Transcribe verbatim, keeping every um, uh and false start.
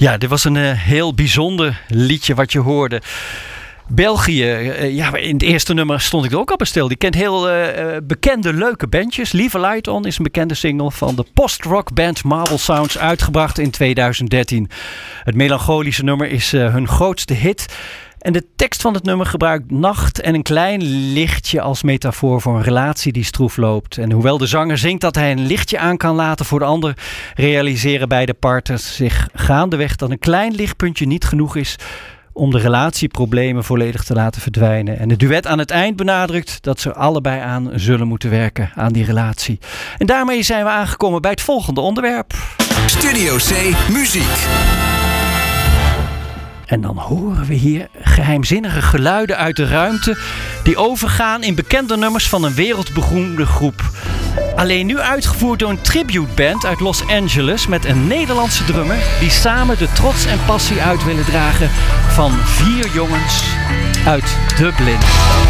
Ja, dit was een uh, heel bijzonder liedje wat je hoorde. België, uh, ja, in het eerste nummer stond ik er ook al bij stil. Die kent heel uh, bekende, leuke bandjes. Leave a Light On is een bekende single van de post-rock band Marble Sounds, uitgebracht in tweeduizend dertien. Het melancholische nummer is uh, hun grootste hit. En de tekst van het nummer gebruikt nacht en een klein lichtje als metafoor voor een relatie die stroef loopt. En hoewel de zanger zingt dat hij een lichtje aan kan laten voor de ander, realiseren beide partners zich gaandeweg dat een klein lichtpuntje niet genoeg is om de relatieproblemen volledig te laten verdwijnen. En het duet aan het eind benadrukt dat ze allebei aan zullen moeten werken aan die relatie. En daarmee zijn we aangekomen bij het volgende onderwerp. Studio C Muziek. En dan horen we hier geheimzinnige geluiden uit de ruimte die overgaan in bekende nummers van een wereldberoemde groep. Alleen nu uitgevoerd door een tributeband uit Los Angeles met een Nederlandse drummer die samen de trots en passie uit willen dragen van vier jongens uit Dublin.